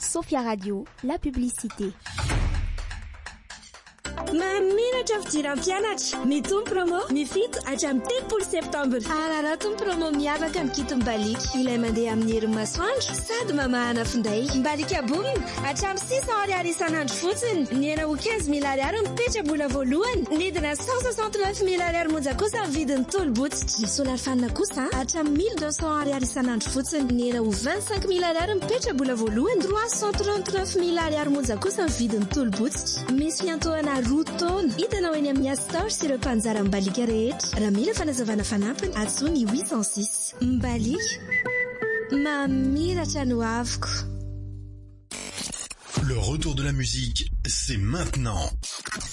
Sophia Radio, la publicité. Mamiratra fidiran'ny mpianatra. Mitombo promo mifito hatramin'ny 30 septambra. Raha tombo promo miavaka amin'ny kitim-balika. Ilay mandeha amin'ny herin'ny masoandro sady mamahana finday. Mbalika bonina hatramin'ny 600 ariary isan'andro fotsiny. Ny hena ho 15,000 ariary mipetra-bola voalohany. Nidina 169,000 ariary monja kosa amin'ny vidin'ny tolo-botsitra. Ny solar fanina kosa hatramin'ny 1,200 ariary isan'andro fotsiny. Ny hena ho 25,000 ariary mipetra-bola voalohany. 339,000 ariary monja kosa amin'ny vidin'ny tolo-botsitra. Misy fiantohana taona hitanao eny amin'ny Astor sy ireo mpanjara Mbalika rehetra. Raha mila fanazavana fanampiny atsony 806 Mbalika mamiratra no avoko. Le retour de la musique, c'est maintenant.